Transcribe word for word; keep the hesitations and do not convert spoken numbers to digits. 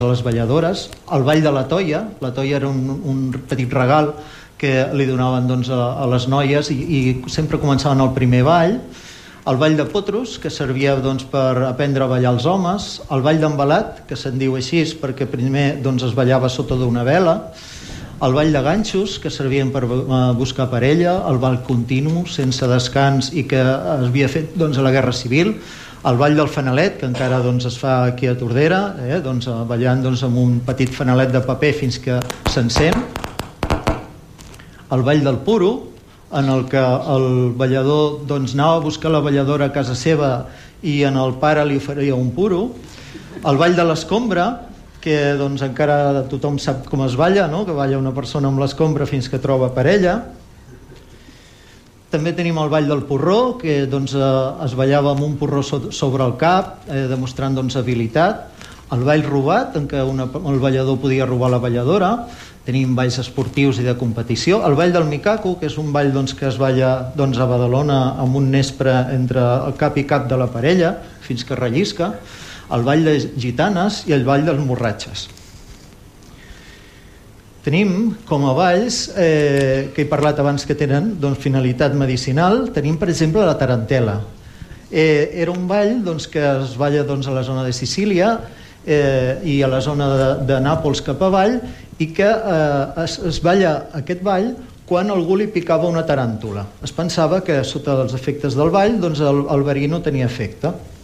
les balladores, el ball de la toia. La toia era un, un petit regal que li donaven doncs, a, a les noies i, i sempre començaven el primer ball. El ball de potros, que servia doncs, per aprendre a ballar els homes. El ball d'embalat, que se'n diu així perquè primer doncs, es ballava sota d'una vela. El ball de ganxos, que servien per buscar parella. El ball continu, sense descans i que es havia fet doncs, a la Guerra Civil. El ball del fanalet, que encara doncs, es fa aquí a Tordera, eh, doncs, ballant doncs, amb un petit fanalet de paper fins que s'encén. El ball del puro, en el que el ballador doncs, anava a buscar la balladora a casa seva i en el pare li oferia un puro. El ball de l'escombra, que doncs, encara tothom sap com es balla, no? Que balla una persona amb l'escombra fins que troba parella. També tenim el ball del porró, que doncs, eh, es ballava amb un porró so sobre el cap, eh, demostrant doncs, habilitat. El ball robat, en què una, el ballador podia robar la balladora. Tenim balls esportius i de competició. El ball del micaco, que és un ball doncs, que es balla doncs, a Badalona amb un nespre entre el cap i cap de la parella, fins que rellisca. El ball de gitanes i el ball dels morratxes. Tenim com a balls, eh, que he parlat abans que tenen doncs, finalitat medicinal, tenim per exemple la tarantela. Eh, era un ball doncs, que es balla doncs, a la zona de Sicília eh, i a la zona de, de Nàpols cap avall i que eh, es, es balla aquest ball quan algú li picava una taràntula. Es pensava que sota els efectes del ball doncs, el, el verí no tenia efecte.